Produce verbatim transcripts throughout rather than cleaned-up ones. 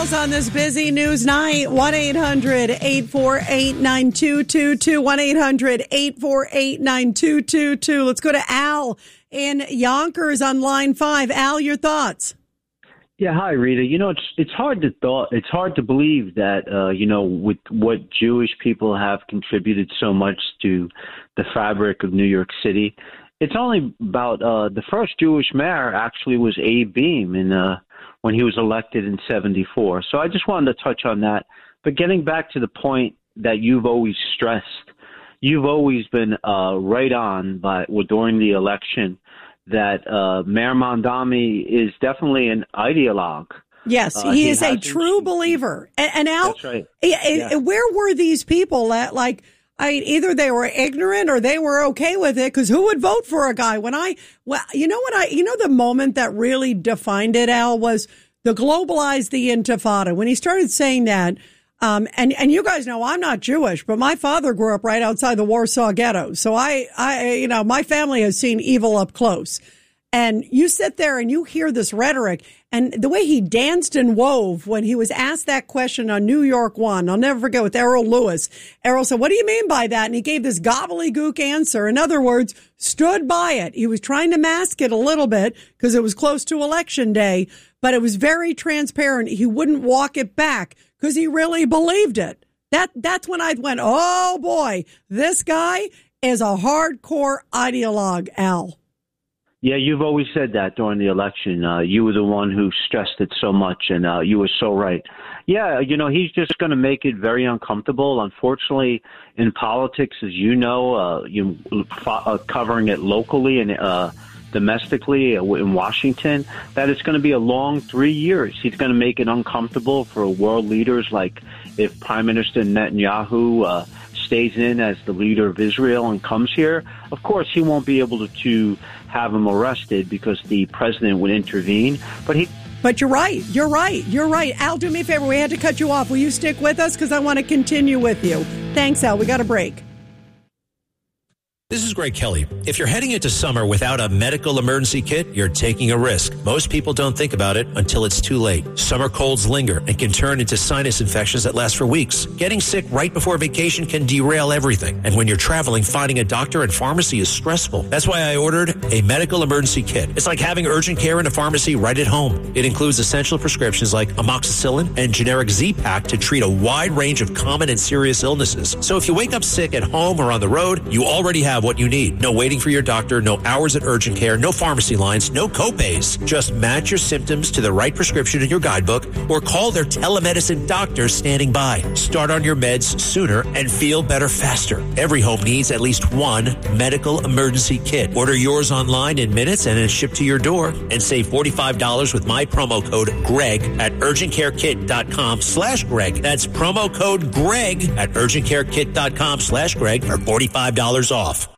us on this busy news night. one eight hundred eight four eight nine two two two. one eight hundred eight four eight nine two two two. Let's go to Al in Yonkers on line five. Al, your thoughts? Yeah, hi, Rita. You know, it's it's hard to thought it's hard to believe that uh, you know, with what Jewish people have contributed so much to the fabric of New York City. It's only about uh, the first Jewish mayor actually was Abe Beame in uh, when he was elected in seventy-four. So I just wanted to touch on that. But getting back to the point that you've always stressed, you've always been uh, right on by well, during the election that uh, Mayor Mamdani is definitely an ideologue. Yes, uh, he, he is a true believer. And, and Al, that's right. Yeah. Where were these people at, like, I mean, either they were ignorant or they were okay with it, because who would vote for a guy? When I, well, you know what I, you know, the moment that really defined it, Al, was the globalize the Intifada. When he started saying that, um, and, and you guys know I'm not Jewish, but my father grew up right outside the Warsaw Ghetto. So I, I, you know, my family has seen evil up close. And you sit there and you hear this rhetoric, and the way he danced and wove when he was asked that question on New York One. I'll never forget, with Errol Lewis. Errol said, "What do you mean by that?" And he gave this gobbledygook answer. In other words, stood by it. He was trying to mask it a little bit because it was close to Election Day, but it was very transparent. He wouldn't walk it back because he really believed it. That That's when I went, oh boy, this guy is a hardcore ideologue, Al. Yeah, you've always said that during the election. Uh, you were the one who stressed it so much, and uh, you were so right. Yeah, you know, he's just going to make it very uncomfortable. Unfortunately, in politics, as you know, uh, you uh, covering it locally and uh, domestically in Washington, that it's going to be a long three years. He's going to make it uncomfortable for world leaders, like if Prime Minister Netanyahu uh, stays in as the leader of Israel and comes here. Of course, he won't be able to, to have him arrested because the president would intervene. But he. But you're right. You're right. You're right. Al, do me a favor. We had to cut you off. Will you stick with us? Because I want to continue with you. Thanks, Al. We got a break. This is Greg Kelly. If you're heading into summer without a medical emergency kit, you're taking a risk. Most people don't think about it until it's too late. Summer colds linger and can turn into sinus infections that last for weeks. Getting sick right before vacation can derail everything. And when you're traveling, finding a doctor and pharmacy is stressful. That's why I ordered a medical emergency kit. It's like having urgent care in a pharmacy right at home. It includes essential prescriptions like amoxicillin and generic Z-Pak to treat a wide range of common and serious illnesses. So if you wake up sick at home or on the road, you already have what you need. No waiting for your doctor, no hours at urgent care, no pharmacy lines, no copays. Just match your symptoms to the right prescription in your guidebook or call their telemedicine doctor standing by. Start on your meds sooner and feel better faster. Every home needs at least one medical emergency kit. Order yours online in minutes and it's shipped to your door, and save forty-five dollars with my promo code GREG at urgentcarekit.com slash Greg. That's promo code GREG at urgentcarekit.com slash Greg for forty-five dollars off.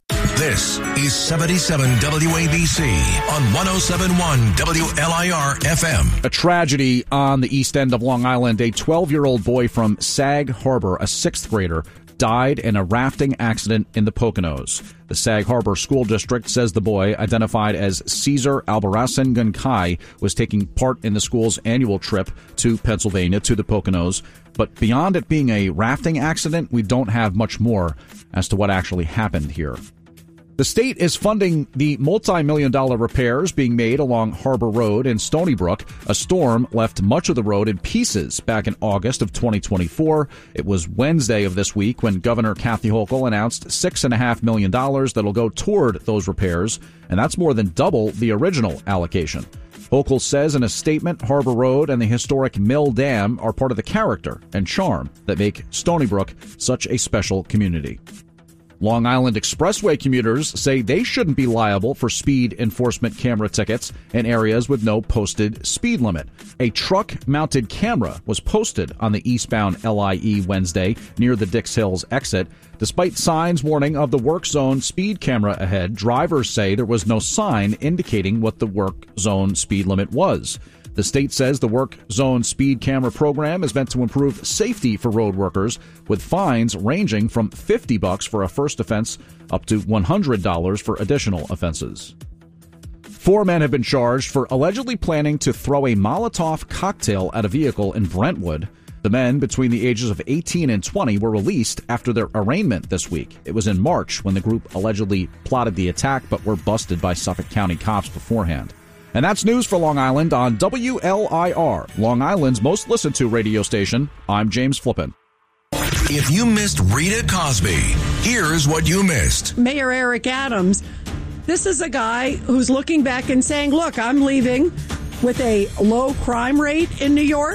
This is seventy-seven W A B C on one oh seven point one W L I R F M. A tragedy on the east end of Long Island. A twelve-year-old boy from Sag Harbor, a sixth grader, died in a rafting accident in the Poconos. The Sag Harbor School District says the boy, identified as Caesar Albarracin Guncay, was taking part in the school's annual trip to Pennsylvania to the Poconos. But beyond it being a rafting accident, we don't have much more as to what actually happened here. The state is funding the multi-million dollar repairs being made along Harbor Road in Stony Brook. A storm left much of the road in pieces back in August of twenty twenty-four. It was Wednesday of this week when Governor Kathy Hochul announced six point five million dollars that'll go toward those repairs, and that's more than double the original allocation. Hochul says in a statement, Harbor Road and the historic Mill Dam are part of the character and charm that make Stony Brook such a special community. Long Island Expressway commuters say they shouldn't be liable for speed enforcement camera tickets in areas with no posted speed limit. A truck-mounted camera was posted on the eastbound L I E Wednesday near the Dix Hills exit. Despite signs warning of the work zone speed camera ahead, drivers say there was no sign indicating what the work zone speed limit was. The state says the work zone speed camera program is meant to improve safety for road workers, with fines ranging from fifty bucks for a first offense up to one hundred dollars for additional offenses. Four men have been charged for allegedly planning to throw a Molotov cocktail at a vehicle in Brentwood. The men between the ages of eighteen and twenty were released after their arraignment this week. It was in March when the group allegedly plotted the attack but were busted by Suffolk County cops beforehand. And that's news for Long Island on W L I R, Long Island's most listened to radio station. I'm James Flippin. If you missed Rita Cosby, here's what you missed. Mayor Eric Adams, this is a guy who's looking back and saying, look, I'm leaving with a low crime rate in New York.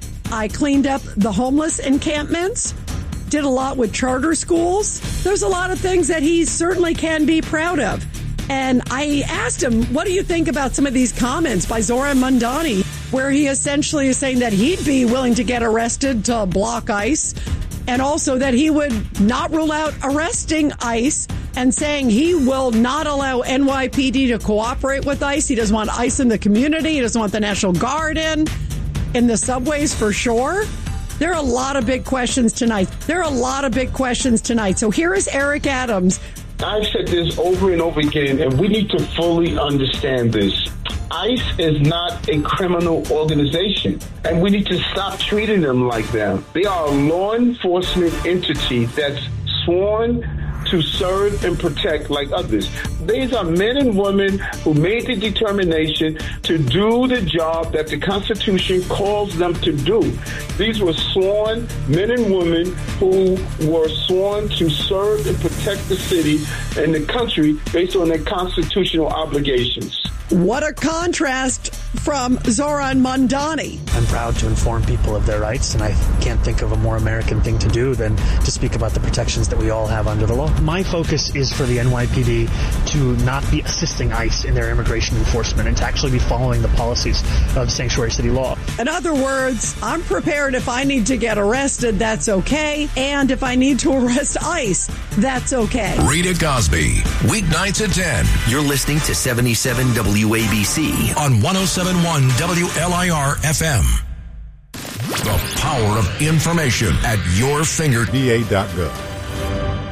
I cleaned up the homeless encampments, did a lot with charter schools. There's a lot of things that he certainly can be proud of. And I asked him, what do you think about some of these comments by Zoran Mondani, where he essentially is saying that he'd be willing to get arrested to block ICE, and also that he would not rule out arresting ICE, and saying he will not allow N Y P D to cooperate with ICE. He doesn't want ICE in the community. He doesn't want the National Guard in. In the subways, for sure. There are a lot of big questions tonight. There are a lot of big questions tonight. So here is Eric Adams. I've said this over and over again, and we need to fully understand this. ICE is not a criminal organization, and we need to stop treating them like that. They are a law enforcement entity that's sworn to serve and protect like others. These are men and women who made the determination to do the job that the Constitution calls them to do. These were sworn men and women who were sworn to serve and protect the city and the country based on their constitutional obligations. What a contrast from Zoran Mondani. I'm proud to inform people of their rights, and I can't think of a more American thing to do than to speak about the protections that we all have under the law. My focus is for the N Y P D to not be assisting ICE in their immigration enforcement and to actually be following the policies of sanctuary city law. In other words, I'm prepared if I need to get arrested, that's okay. And if I need to arrest ICE, that's okay. Rita Cosby, weeknights at ten. You're listening to seventy-seven W A B C on one oh seven point one W L I R F M. The power of information at your finger. D A dot gov.